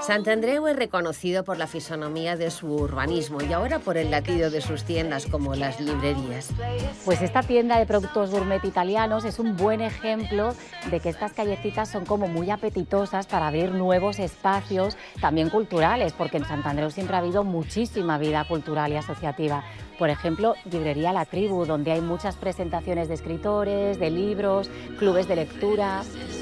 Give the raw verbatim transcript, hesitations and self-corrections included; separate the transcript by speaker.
Speaker 1: Sant Andreu es reconocido por la fisonomía de su urbanismo y ahora por el latido de sus tiendas como las librerías.
Speaker 2: Pues esta tienda de productos gourmet italianos es un buen ejemplo de que estas callecitas son como muy apetitosas para abrir nuevos espacios, también culturales, porque en Sant Andreu siempre ha habido muchísima vida cultural y asociativa. Por ejemplo, Librería La Tribu, donde hay muchas presentaciones de escritores, de libros, clubes de lectura.